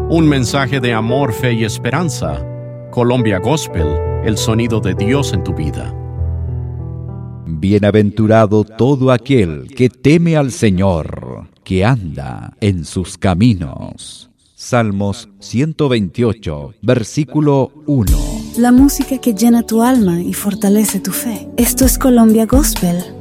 Un mensaje de amor, fe y esperanza. Colombia Gospel, el sonido de Dios en tu vida. Bienaventurado todo aquel que teme al Señor, que anda en sus caminos. Salmos 128, versículo 1. La música que llena tu alma y fortalece tu fe. Esto es Colombia Gospel